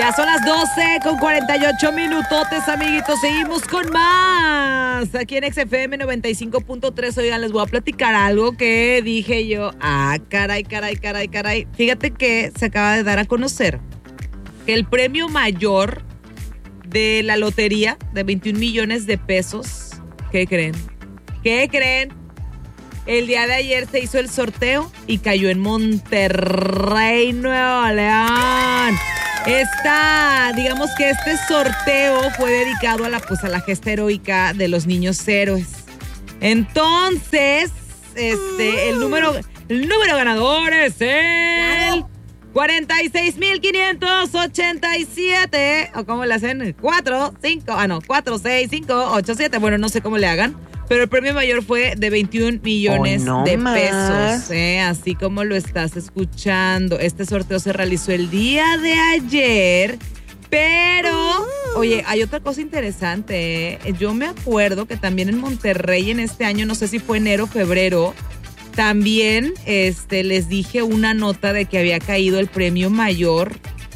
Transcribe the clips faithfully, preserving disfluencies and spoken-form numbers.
Ya son las doce con cuarenta y ocho minutotes, amiguitos. Seguimos con más. Aquí en X F M noventa y cinco punto tres. Oigan, les voy a platicar algo que dije yo. Ah, caray, caray, caray, caray. Fíjate que se acaba de dar a conocer que el premio mayor de la lotería de veintiún millones de pesos, ¿qué creen? ¿Qué creen? El día de ayer se hizo el sorteo y cayó en Monterrey, Nuevo León. Esta, digamos que este sorteo fue dedicado a la, pues, a la gesta heroica de los niños héroes. Entonces, este, el número, el número ganador es el cuarenta y seis mil quinientos ochenta y siete. ¿O cómo le hacen? cuatro, cinco, ah no, cuatro, seis, cinco, ocho, siete. Bueno, no sé cómo le hagan. Pero el premio mayor fue de veintiún millones oh, no de más. pesos, ¿eh? Así como lo estás escuchando. Este sorteo se realizó el día de ayer, pero, oye, hay otra cosa interesante, ¿eh? Yo me acuerdo que también en Monterrey en este año, no sé si fue enero o febrero, también este, les dije una nota de que había caído el premio mayor.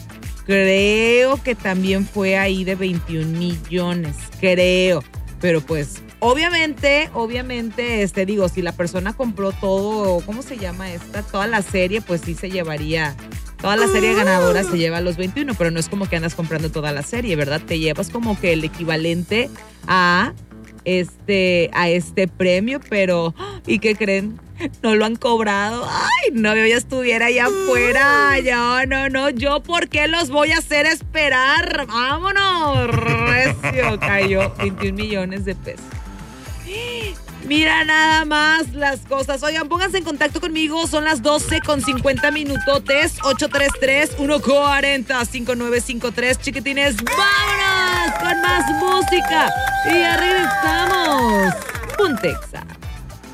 Creo que también fue ahí de veintiún millones, creo. Pero pues, obviamente, obviamente, este, digo, si la persona compró todo, ¿cómo se llama esta? Toda la serie, pues sí se llevaría, toda la serie ganadora se lleva los veintiuno, pero no es como que andas comprando toda la serie, ¿verdad? Te llevas como que el equivalente a este, a este premio, pero, ¿y qué creen? No lo han cobrado. Ay, no, yo ya estuviera allá afuera. Yo, no, no, yo, ¿por qué los voy a hacer esperar? Vámonos. Recio, cayó veintiún millones de pesos. Mira nada más las cosas. Oigan, pónganse en contacto conmigo. Son las doce con cincuenta minutotes. ocho tres tres, uno cuatro cero, cinco nueve cinco tres. Chiquitines, vámonos con más música. Y regresamos. Puntexa.